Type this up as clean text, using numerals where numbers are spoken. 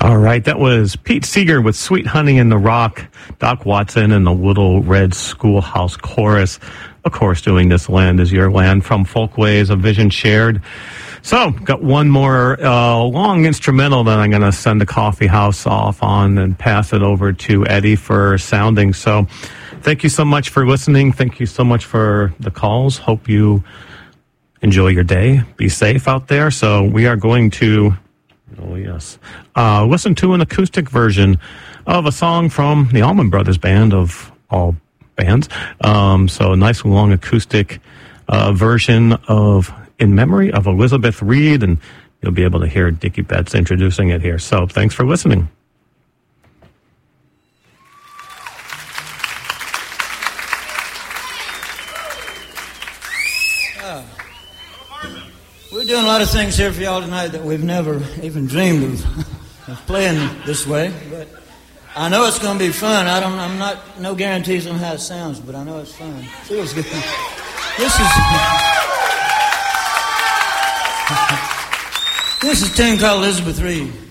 All right, that was Pete Seeger with Sweet Honey in the Rock, Doc Watson and the Little Red Schoolhouse Chorus. Of course, doing This Land Is Your Land from Folkways, A Vision Shared. So, got one more long instrumental that I'm going to send the coffee house off on and pass it over to Eddie for sounding. So, thank you so much for listening. Thank you so much for the calls. Hope you enjoy your day. Be safe out there. So, we are going to... Oh, yes. Listen to an acoustic version of a song from the Allman Brothers Band of all bands. So a nice long acoustic version of In Memory of Elizabeth Reed, and you'll be able to hear Dickie Betts introducing it here. So thanks for listening. We're doing a lot of things here for y'all tonight that we've never even dreamed of playing this way, but I know it's going to be fun. I'm not, no guarantees on how it sounds, but I know it's fun. It feels good. This is a tune called Elizabeth Reed.